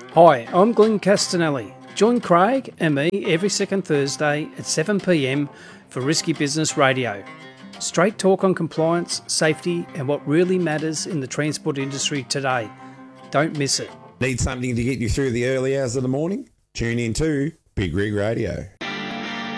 Hi, I'm Glenn Castanelli. Join Craig and me every second Thursday at 7 p.m. for Risky Business Radio. Straight talk on compliance, safety, and what really matters in the transport industry today. Don't miss it. Need something to get you through the early hours of the morning? Tune in to Big Rig Radio.